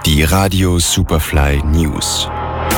Die Radio Superfly News.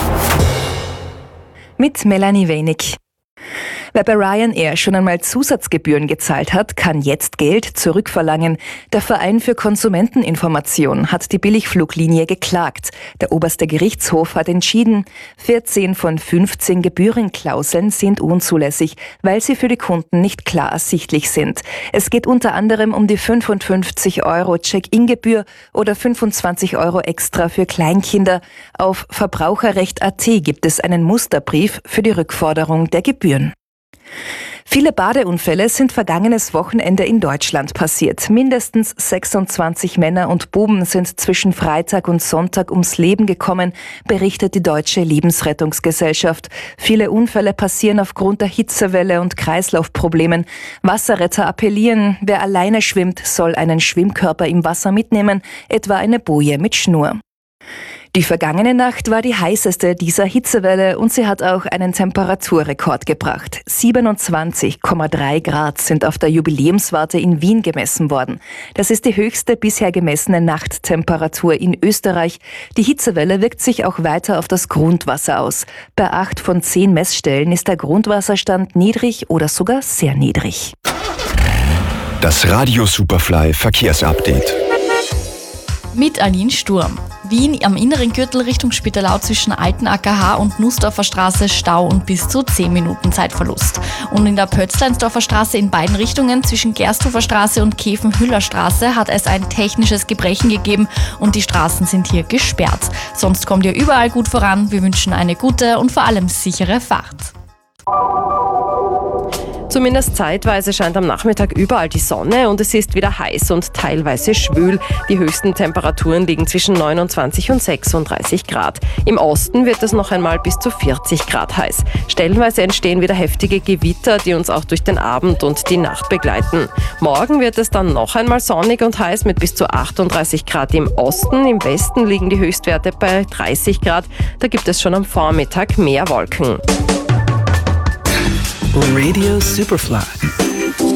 Mit Melanie Wenig. Wer bei Ryanair schon einmal Zusatzgebühren gezahlt hat, kann jetzt Geld zurückverlangen. Der Verein für Konsumenteninformation hat die Billigfluglinie geklagt. Der oberste Gerichtshof hat entschieden, 14 von 15 Gebührenklauseln sind unzulässig, weil sie für die Kunden nicht klar ersichtlich sind. Es geht unter anderem um die 55 € Check-in-Gebühr oder 25 € extra für Kleinkinder. Auf Verbraucherrecht.at gibt es einen Musterbrief für die Rückforderung der Gebühren. Viele Badeunfälle sind vergangenes Wochenende in Deutschland passiert. Mindestens 26 Männer und Buben sind zwischen Freitag und Sonntag ums Leben gekommen, berichtet die Deutsche Lebensrettungsgesellschaft. Viele Unfälle passieren aufgrund der Hitzewelle und Kreislaufproblemen. Wasserretter appellieren, wer alleine schwimmt, soll einen Schwimmkörper im Wasser mitnehmen, etwa eine Boje mit Schnur. Die vergangene Nacht war die heißeste dieser Hitzewelle und sie hat auch einen Temperaturrekord gebracht. 27,3 Grad sind auf der Jubiläumswarte in Wien gemessen worden. Das ist die höchste bisher gemessene Nachttemperatur in Österreich. Die Hitzewelle wirkt sich auch weiter auf das Grundwasser aus. Bei 8 von 10 Messstellen ist der Grundwasserstand niedrig oder sogar sehr niedrig. Das Radio Superfly Verkehrsupdate. Mit Aline Sturm. Wien am inneren Gürtel Richtung Spitalau zwischen Alten AKH und Nussdorfer Straße Stau und bis zu 10 Minuten Zeitverlust. Und in der Pötzleinsdorfer Straße in beiden Richtungen zwischen Gersthofer Straße und Käfenhüller Straße hat es ein technisches Gebrechen gegeben und die Straßen sind hier gesperrt. Sonst kommt ihr überall gut voran. Wir wünschen eine gute und vor allem sichere Fahrt. Zumindest zeitweise scheint am Nachmittag überall die Sonne und es ist wieder heiß und teilweise schwül. Die höchsten Temperaturen liegen zwischen 29 und 36 Grad. Im Osten wird es noch einmal bis zu 40 Grad heiß. Stellenweise entstehen wieder heftige Gewitter, die uns auch durch den Abend und die Nacht begleiten. Morgen wird es dann noch einmal sonnig und heiß mit bis zu 38 Grad im Osten. Im Westen liegen die Höchstwerte bei 30 Grad. Da gibt es schon am Vormittag mehr Wolken. Radio Superfly.